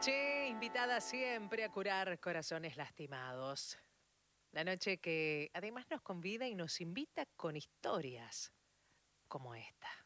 noche invitada siempre a curar corazones lastimados. La noche que además nos convida y nos invita con historias como esta.